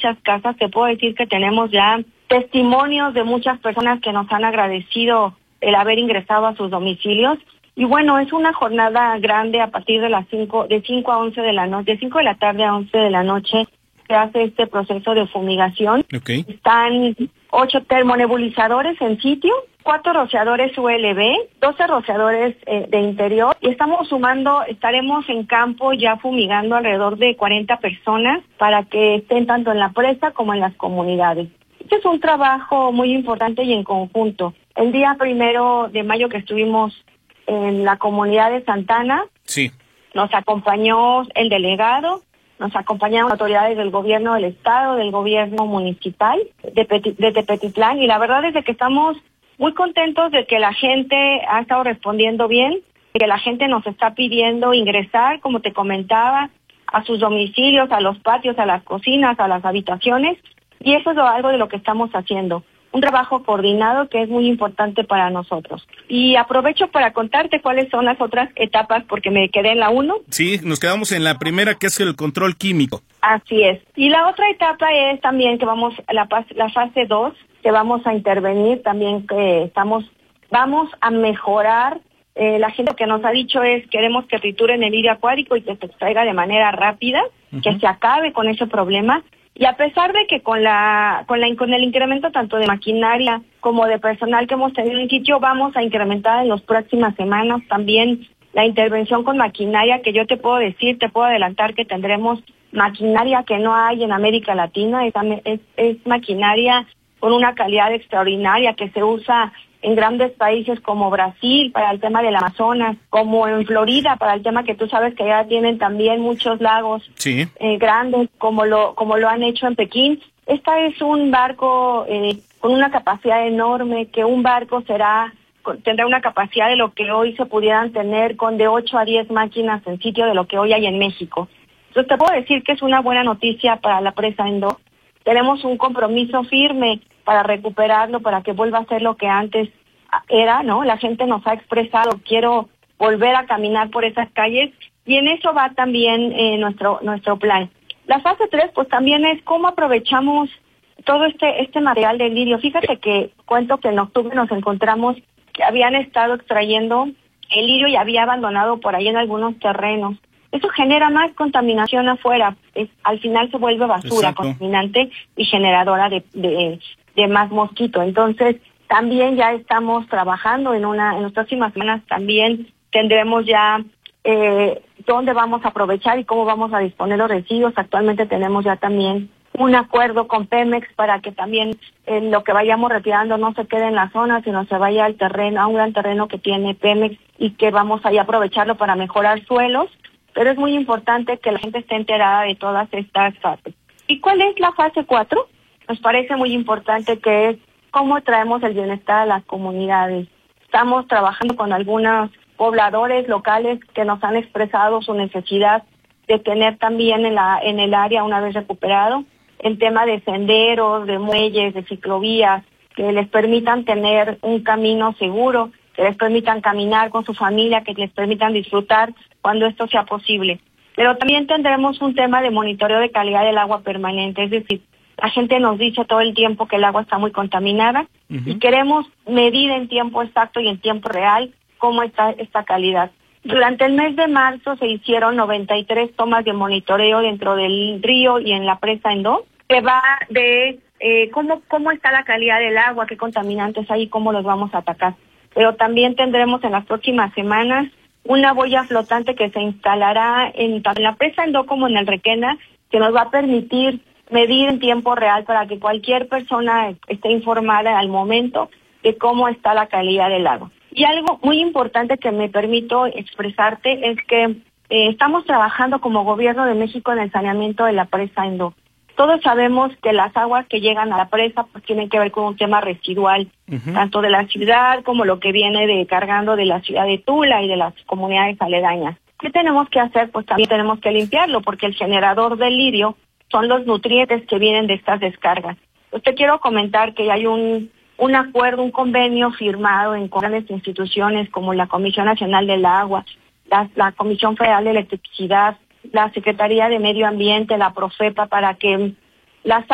muchas casas. Te puedo decir que tenemos ya testimonios de muchas personas que nos han agradecido el haber ingresado a sus domicilios. Y bueno, es una jornada grande a partir de las 5 a 11 de la noche, de 5 de la tarde a 11 de la noche se hace este proceso de fumigación. Okay. Están 8 termonebulizadores en sitio, 4 rociadores ULB, 12 rociadores de interior y estaremos en campo ya fumigando alrededor de 40 personas para que estén tanto en la presa como en las comunidades. Este es un trabajo muy importante y en conjunto. El día 1 de mayo que estuvimos en la comunidad de Santana, sí, nos acompañó el delegado, nos acompañaron autoridades del gobierno del estado, del gobierno municipal de Tepetitlán, y la verdad es de que estamos muy contentos de que la gente ha estado respondiendo bien, de que la gente nos está pidiendo ingresar, como te comentaba, a sus domicilios, a los patios, a las cocinas, a las habitaciones, y eso es algo de lo que estamos haciendo. Un trabajo coordinado que es muy importante para nosotros. Y aprovecho para contarte cuáles son las otras etapas, porque me quedé en la 1. Sí, nos quedamos en la primera, que es el control químico. Así es. Y la otra etapa es también que vamos a la fase 2, que vamos a intervenir también, que vamos a mejorar. La gente que nos ha dicho es, queremos que trituren el lirio acuático y que se extraiga de manera rápida, que se acabe con ese problema. Y a pesar de que con el incremento tanto de maquinaria como de personal que hemos tenido en sitio, vamos a incrementar en las próximas semanas también la intervención con maquinaria, que yo te puedo adelantar que tendremos maquinaria que no hay en América Latina. Es maquinaria con una calidad extraordinaria que se usa en grandes países como Brasil para el tema del Amazonas, como en Florida para el tema que tú sabes que ya tienen también muchos lagos sí, grandes, como lo han hecho en Pekín. Esta es un barco con una capacidad enorme, que un barco tendrá una capacidad de lo que hoy se pudieran tener con de 8 a 10 máquinas en sitio de lo que hoy hay en México. Entonces te puedo decir que es una buena noticia para la presa Endó. Tenemos un compromiso firme para recuperarlo, para que vuelva a ser lo que antes era, ¿no? La gente nos ha expresado, quiero volver a caminar por esas calles, y en eso va también nuestro plan. La fase 3, pues también es cómo aprovechamos todo este material de lirio. Fíjate que cuento que en octubre nos encontramos que habían estado extrayendo el lirio y había abandonado por ahí en algunos terrenos. Eso genera más contaminación afuera. Al final se vuelve basura. Exacto. Contaminante y generadora de más mosquito. Entonces, también ya estamos trabajando en las próximas semanas. También tendremos ya dónde vamos a aprovechar y cómo vamos a disponer los residuos. Actualmente tenemos ya también un acuerdo con Pemex para que también lo que vayamos retirando no se quede en la zona, sino se vaya al terreno, a un gran terreno que tiene Pemex, y que vamos ahí a aprovecharlo para mejorar suelos. Pero es muy importante que la gente esté enterada de todas estas fases. ¿Y cuál es la fase 4? Nos parece muy importante, que es cómo traemos el bienestar a las comunidades. Estamos trabajando con algunos pobladores locales que nos han expresado su necesidad de tener también en el área, una vez recuperado, el tema de senderos, de muelles, de ciclovías, que les permitan tener un camino seguro, que les permitan caminar con su familia, que les permitan disfrutar cuando esto sea posible. Pero también tendremos un tema de monitoreo de calidad del agua permanente, es decir, la gente nos dice todo el tiempo que el agua está muy contaminada, y queremos medir en tiempo exacto y en tiempo real cómo está esta calidad. Durante el mes de marzo se hicieron 93 tomas de monitoreo dentro del río y en la presa Endó, que va de cómo está la calidad del agua, qué contaminantes hay y cómo los vamos a atacar. Pero también tendremos en las próximas semanas una boya flotante que se instalará en la presa Endó como en el Requena, que nos va a permitir medir en tiempo real para que cualquier persona esté informada al momento de cómo está la calidad del agua. Y algo muy importante que me permito expresarte es que estamos trabajando como Gobierno de México en el saneamiento de la presa Endó. Todos sabemos que las aguas que llegan a la presa pues tienen que ver con un tema residual, tanto de la ciudad como lo que viene cargando de la ciudad de Tula y de las comunidades aledañas. ¿Qué tenemos que hacer? Pues también tenemos que limpiarlo, porque el generador del lirio son los nutrientes que vienen de estas descargas. Pues te quiero comentar que hay un acuerdo, un convenio firmado en grandes instituciones como la Comisión Nacional del Agua, la Comisión Federal de Electricidad, la Secretaría de Medio Ambiente, la Profepa, para que las